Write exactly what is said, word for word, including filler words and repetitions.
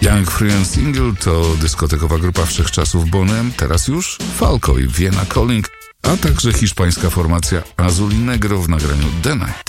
Young Free and Single to dyskotekowa grupa wszechczasów Bonem, teraz już Falco i Vienna Calling, a także hiszpańska formacja Azul y Negro w nagraniu The Night.